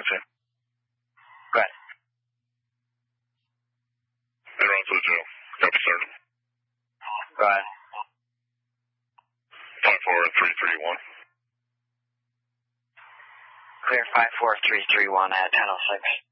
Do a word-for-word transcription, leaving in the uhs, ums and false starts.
nineteen. Go ahead. They're on to the jail. Copy, sir. Go ahead. five four three three one. Clear five four three three one at ten oh six.